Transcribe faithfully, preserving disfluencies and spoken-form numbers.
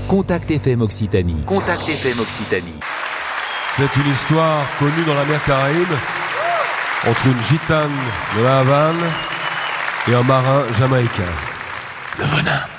Contact F M Occitanie. Contact F M Occitanie. C'est une histoire connue dans la mer Caraïbe entre une gitane de la Havane et un marin jamaïcain. Le venin.